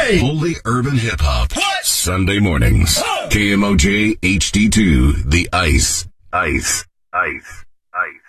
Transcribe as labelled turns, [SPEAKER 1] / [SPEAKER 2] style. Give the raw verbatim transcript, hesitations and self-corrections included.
[SPEAKER 1] Hey!
[SPEAKER 2] Holy Urban Hip Hop.
[SPEAKER 1] What?
[SPEAKER 2] Sunday mornings.
[SPEAKER 1] Oh.
[SPEAKER 2] K M O J H D two, The Ice. Ice. Ice. Ice.